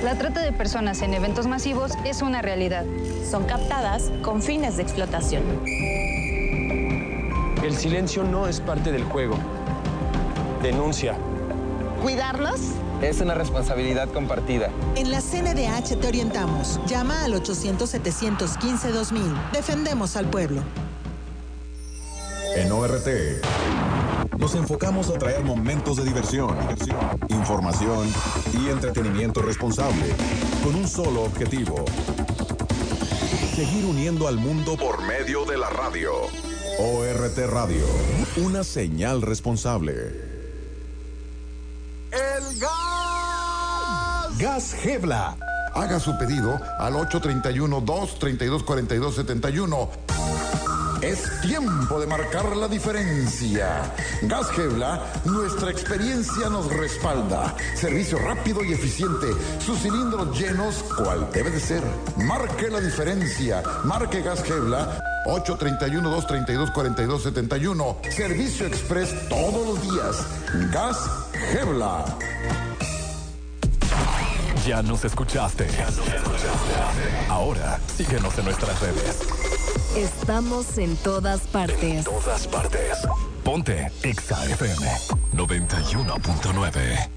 La trata de personas en eventos masivos es una realidad. Son captadas con fines de explotación. El silencio no es parte del juego. Denuncia. ¿Cuidarlos? Es una responsabilidad compartida. En la CNDH te orientamos. Llama al 800-715-2000. Defendemos al pueblo. En ORT nos enfocamos a traer momentos de diversión, información y entretenimiento responsable, con un solo objetivo: seguir uniendo al mundo por medio de la radio. ORT Radio, una señal responsable. ¡El gas! Gas Gebla. Haga su pedido al 831-232-4271. Es tiempo de marcar la diferencia. Gas Gebla, nuestra experiencia nos respalda. Servicio rápido y eficiente. Sus cilindros llenos, cual debe de ser. Marque la diferencia. Marque Gas Gebla. 831-232-4271. Servicio express todos los días. Gas Gebla. Ya nos escuchaste. Ahora síguenos en nuestras redes. Estamos en todas partes. Ponte Exa FM 91.9.